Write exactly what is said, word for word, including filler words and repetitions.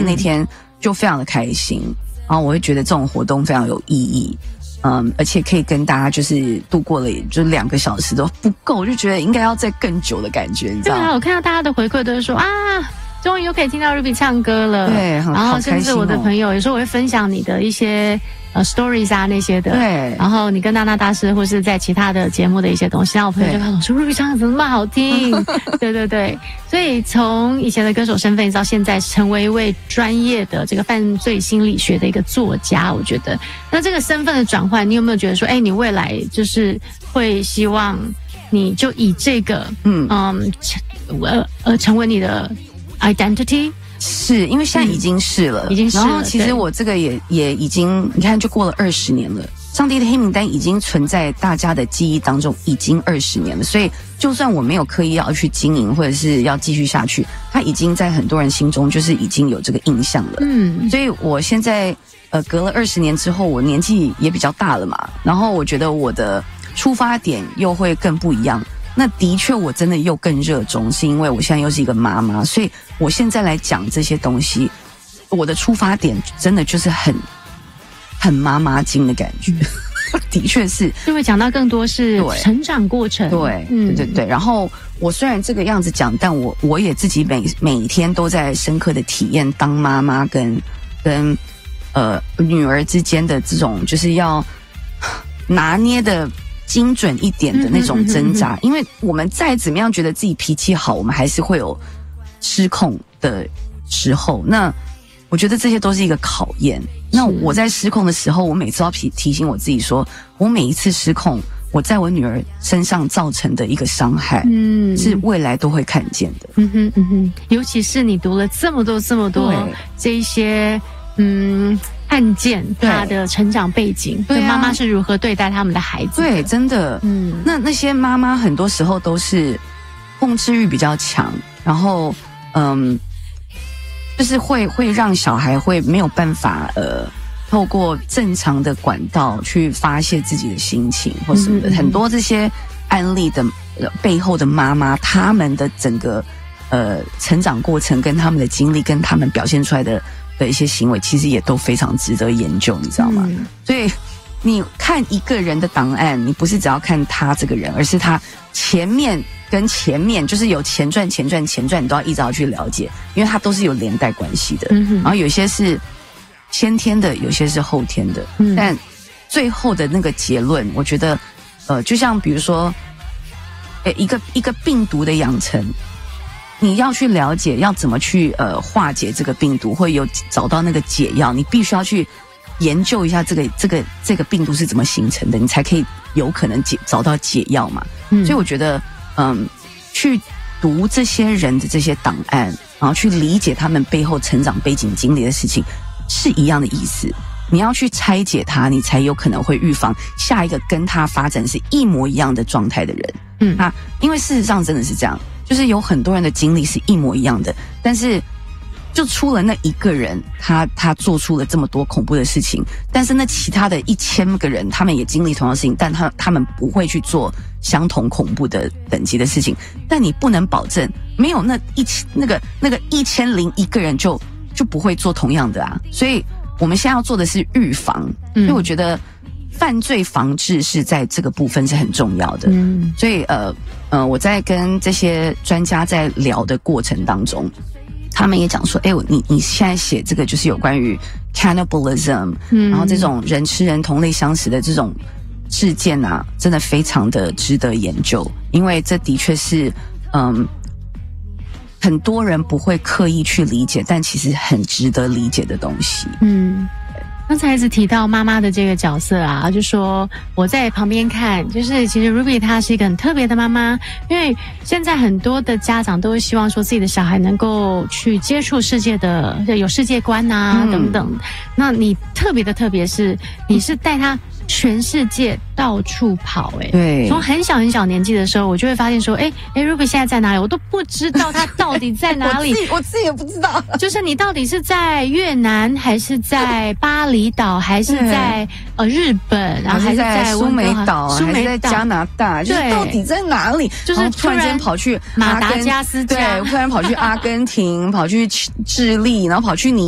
那天就非常的开心，然后我会觉得这种活动非常有意义。嗯，而且可以跟大家就是度过了，就两个小时都不够，就觉得应该要再更久的感觉，你知道吗？ 对啊，我看到大家的回馈都是说啊，终于又可以听到 Ruby 唱歌了。 对， 然后甚至我的朋友有时候我会分享你的一些呃 stories 啊那些的。 对。 然后你跟娜娜大师或是在其他的节目的一些东西，然后我朋友就跟我说 Ruby 唱的怎么那么好听？对对对。所以从以前的歌手身份到现在成为一位专业的这个犯罪心理学的一个作家，我觉得那这个身份的转换，你有没有觉得说，哎，你未来就是会希望你就以这个嗯嗯呃呃成为你的identity？ 是因为现在已经是了， 嗯、已经是了。 然后其实我这个也也已经，你看就过了二十年了。上帝的黑名单已经存在大家的记忆当中，已经二十年了。所以就算我没有刻意要去经营，或者是要继续下去，它已经在很多人心中就是已经有这个印象了。嗯，所以我现在呃隔了二十年之后，我年纪也比较大了嘛，然后我觉得我的出发点又会更不一样。那的确我真的又更热衷，是因为我现在又是一个妈妈，所以我现在来讲这些东西，我的出发点真的就是很很妈妈经的感觉。的确是就会讲到更多是成长过程。 对，嗯，对对对。然后我虽然这个样子讲，但我我也自己每每天都在深刻的体验当妈妈跟跟呃女儿之间的这种就是要拿捏的精准一点的那种挣扎，因为我们再怎么样觉得自己脾气好，我们还是会有失控的时候。那我觉得这些都是一个考验。那我在失控的时候，我每次要提提醒我自己说，我每一次失控，我在我女儿身上造成的一个伤害，嗯，是未来都会看见的。 嗯哼嗯哼，尤其是你读了这么多这么多这一些嗯案件，他的成长背景，对妈妈是如何对待他们的孩子的。 对，真的，嗯，那那些妈妈很多时候都是控制欲比较强，然后嗯。就是会会让小孩会没有办法呃透过正常的管道去发泄自己的心情或什么的。嗯嗯嗯很多这些案例的、呃、背后的妈妈，他们的整个呃成长过程跟他们的经历跟他们表现出来的的一些行为，其实也都非常值得研究，你知道吗？嗯、所以你看一个人的档案，你不是只要看他这个人，而是他前面跟前面，就是有前传前传前传，你都要一直要去了解，因为它都是有连带关系的。嗯、然后有些是先天的，有些是后天的，嗯、但最后的那个结论，我觉得呃就像比如说呃一个一个病毒的养成，你要去了解要怎么去呃化解这个病毒，或有找到那个解药，你必须要去研究一下这个这个这个病毒是怎么形成的，你才可以有可能解找到解药嘛。嗯、所以我觉得嗯去读这些人的这些档案，然后去理解他们背后成长背景经历的事情是一样的意思。你要去拆解它，你才有可能会预防下一个跟他发展是一模一样的状态的人。嗯，啊，因为事实上真的是这样，就是有很多人的经历是一模一样的，但是就出了那一个人，他他做出了这么多恐怖的事情，但是那其他的一千个人，他们也经历同样的事情，但他他们不会去做相同恐怖的等级的事情。但你不能保证没有那一那个那个一千零一个人就就不会做同样的啊。所以我们现在要做的是预防，所以我觉得犯罪防治是在这个部分是很重要的。嗯，所以呃呃，我在跟这些专家在聊的过程当中，他们也讲说，哎，你你现在写这个就是有关于 cannibalism，嗯，然后这种人吃人同类相食的这种事件啊，真的非常的值得研究，因为这的确是嗯。很多人不会刻意去理解，但其实很值得理解的东西。嗯， 刚才一直提到妈妈的这个角色啊，就说我在旁边看，就是其实 Ruby 她是一个很特别的妈妈，因为现在很多的家长都会希望说自己的小孩能够去接触世界的，有世界观啊、嗯、等等。那你特别的特别是，你是带他全世界到处跑。哎、欸，对，从很小很小年纪的时候，我就会发现说，哎、欸、哎 ，Ruby 现在在哪里？我都不知道他到底在哪里。 我自己我自己也不知道， 就是你到底是在越南，还是在巴厘岛，还是在呃日本，然后还是在苏梅岛，还是在加拿大？就是到底在哪里？就是突然间跑去马达加斯加， 对，突然跑去阿根廷，跑去智利，然后跑去尼。